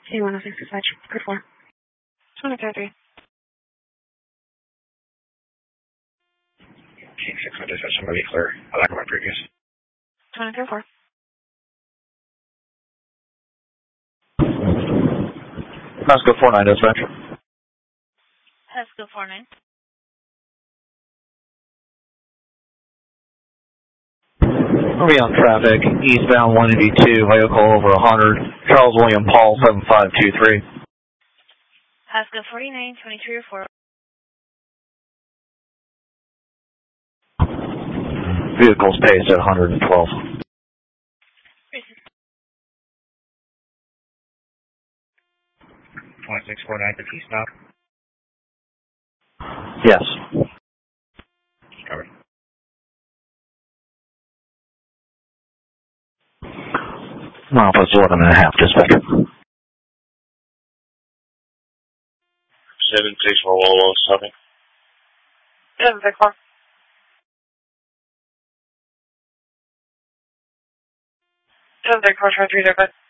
C106 dispatch, code 4. 2033. K6 dispatch, somebody clear. I like my previous. 2034. Pasco 49 dispatch. Pasco 49. We'll be on traffic, eastbound 182, vehicle over 100, Charles William Paul 7523. Pasco 49, 2304. Vehicle's paced at 112. 2649 to T-stop. Yes. Covered. Office 11.5 dispatch. 764 764. 734, 23, they're good.